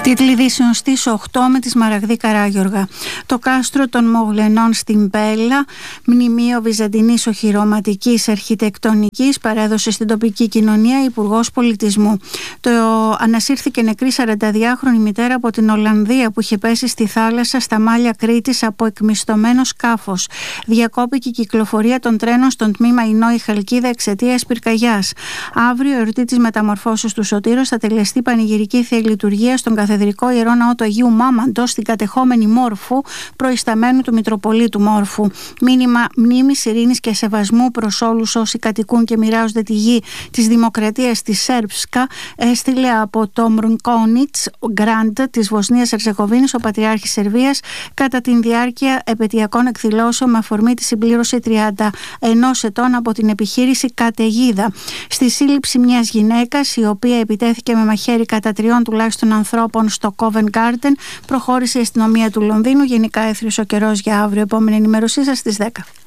Τίτλοι ειδήσεων στις 8 με τη Σμαραγδή Καράγιοργα. Το κάστρο των Μογλενών στην Πέλα, μνημείο βυζαντινής οχυρωματικής αρχιτεκτονικής, παρέδωσε στην τοπική κοινωνία Υπουργός Πολιτισμού. Το ανασύρθηκε νεκρή 42χρονη μητέρα από την Ολλανδία που είχε πέσει στη θάλασσα στα μάλια Κρήτης από εκμισθωμένο σκάφος. Διακόπηκε η κυκλοφορία των τρένων στον τμήμα Ινόη-Χαλκίδα εξαιτίας πυρκαγιάς. Αύριο, εορτή της μεταμορφώσεως του Σωτήρος, θα τελεστεί πανηγυρική θεία λειτουργία στον Καθεδρικό Ιερό Ναό του Αγίου Μάμαντος στην κατεχόμενη Μόρφου, προϊσταμένου του Μητροπολίτου Μόρφου. Μήνυμα μνήμης, ειρήνης και σεβασμού προς όλους όσοι κατοικούν και μοιράζονται τη γη της Δημοκρατίας της Σέρψκα έστειλε από το Μρνκόνιτς Γκραντ της Βοσνίας Ερζεγοβίνης ο Πατριάρχης Σερβίας κατά την διάρκεια επαιτειακών εκδηλώσεων με αφορμή τη συμπλήρωση 31 ετών από την επιχείρηση Καταιγίδα. Στη σύλληψη μιας γυναίκας η οποία επιτέθηκε με μαχαίρι κατά 3 τουλάχιστον ανθρώπων στο Covent Garden προχώρησε η αστυνομία του Λονδίνου. Γενικά έθρισε ο καιρός για αύριο. Επόμενη ενημέρωσή σας στις 10.